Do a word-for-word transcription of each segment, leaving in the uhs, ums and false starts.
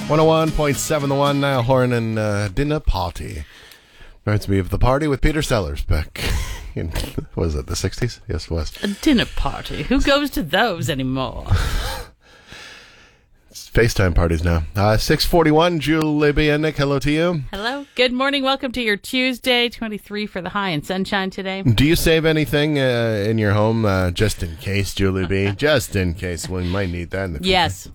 one oh one point seven The One, Niall Horan and uh, Dinner Party. Reminds me of The Party with Peter Sellers back in, what was it, the sixties? Yes, it was. A dinner party. Who goes to those anymore? It's FaceTime parties now. Uh, six forty-one, Julie B. and Nick, hello to you. Hello. Good morning. Welcome to your Tuesday, twenty-three for the high and sunshine today. Do you save anything uh, in your home uh, just in case, Julie B? Just in case we might need that in the future. Yes.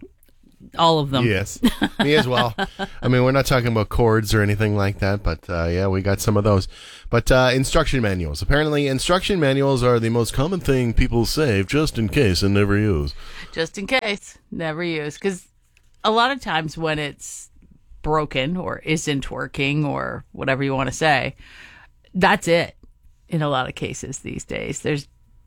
All of them. Yes, me as well. I mean, we're not talking about cords or anything like that, but uh, yeah, we got some of those. But uh, instruction manuals. Apparently, instruction manuals are the most common thing people save just in case and never use. Just in case, never use. Because a lot of times when it's broken or isn't working or whatever you want to say, that's it in a lot of cases these days. There's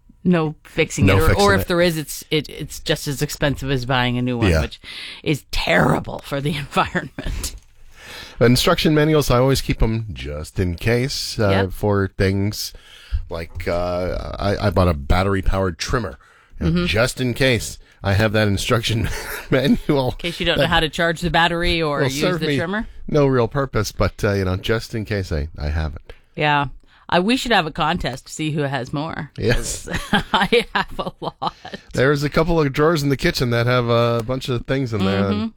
no fixing no it, or, fixing or if it. there is, it's it, it's just as expensive as buying a new one, Yeah. which is terrible for the environment. Instruction manuals, I always keep them just in case uh, Yep. for things like uh, I, I bought a battery-powered trimmer, you know, Mm-hmm. just in case I have that instruction manual. In case you don't know how to charge the battery or will use serve the me trimmer. no real purpose, but uh, you know, just in case I, I have it. Yeah. I, we should have a contest to see who has more. Yes. I have a lot. There's a couple of drawers in the kitchen that have a bunch of things in there. And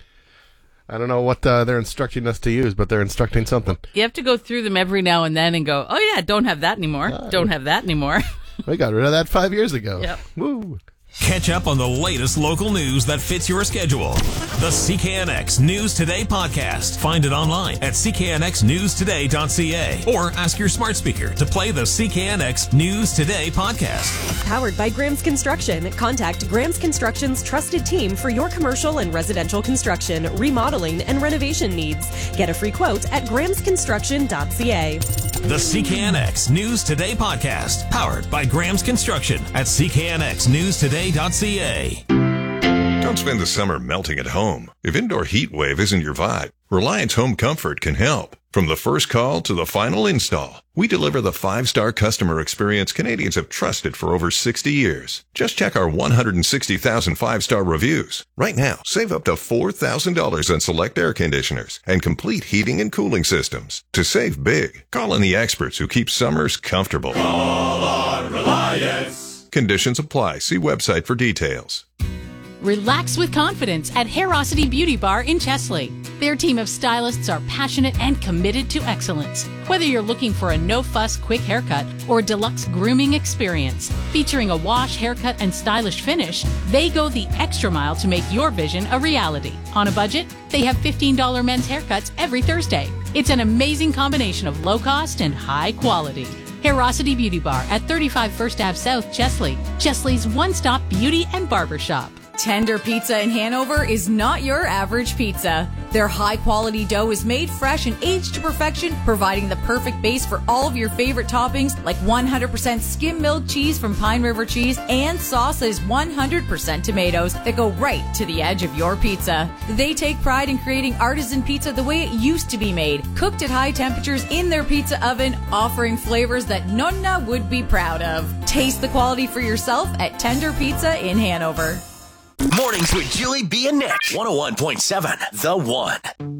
I don't know what uh, they're instructing us to use, but they're instructing something. You have to go through them every now and then and go, oh, yeah, don't have that anymore. Don't have that anymore. We got rid of that five years ago. Yep. Woo. Catch up on the latest local news that fits your schedule. The C K N X News Today podcast. Find it online at c k n x news today dot c a or ask your smart speaker to play the C K N X News Today podcast. Powered by Graham's Construction. Contact Graham's Construction's trusted team for your commercial and residential construction, remodeling, and renovation needs. Get a free quote at grahams construction dot c a. The C K N X News Today podcast. Powered by Graham's Construction at c k n x news today dot c a. Don't spend the summer melting at home. If indoor heat wave isn't your vibe, Reliance Home Comfort can help. From the first call to the final install, we deliver the five-star customer experience Canadians have trusted for over sixty years. Just check our one hundred sixty thousand five-star reviews. Right now, save up to four thousand dollars on select air conditioners and complete heating and cooling systems. To save big, call in the experts who keep summers comfortable. Call on Reliance. Conditions apply. See website for details. Relax with confidence at Hairosity Beauty Bar in Chesley. Their team of stylists are passionate and committed to excellence. Whether you're looking for a no-fuss quick haircut or deluxe grooming experience, featuring a wash, haircut, and stylish finish, they go the extra mile to make your vision a reality. On a budget, they have fifteen dollars men's haircuts every Thursday. It's an amazing combination of low cost and high quality. Hairosity Beauty Bar at thirty-five First Avenue South, Chesley. Chesley's one-stop beauty and barber shop. Tender Pizza in Hanover is not your average pizza. Their high-quality dough is made fresh and aged to perfection, providing the perfect base for all of your favorite toppings like one hundred percent skim milk cheese from Pine River Cheese and sauce that is one hundred percent tomatoes that go right to the edge of your pizza. They take pride in creating artisan pizza the way it used to be made, cooked at high temperatures in their pizza oven, offering flavors that Nonna would be proud of. Taste the quality for yourself at Tender Pizza in Hanover. Mornings with Julie B and Nick. one oh one point seven The One.